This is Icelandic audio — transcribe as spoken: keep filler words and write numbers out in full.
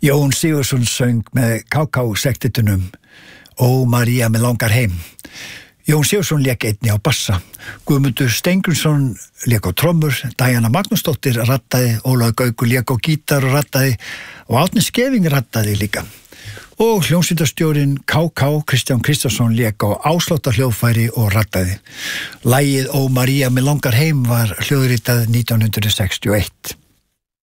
Jón Sigurðsson söng með K K-sektitunum Ó María mig langar heim. Jón Sigurðsson lék einni á bassa. Guðmundur Steingrímsson lék á trommur, Diana Magnúsdóttir rattaði, Ólafur Gaukur lék á gítar og rattaði og Árni Skeving rattaði líka. Og hljómsveitarstjórinn K K Kristján Kristjánsson lék á ásláttarhljóðfæri og rattaði. Lagið Ó María mig langar heim var hljóðritað nítján hundruð sextíu og eitt.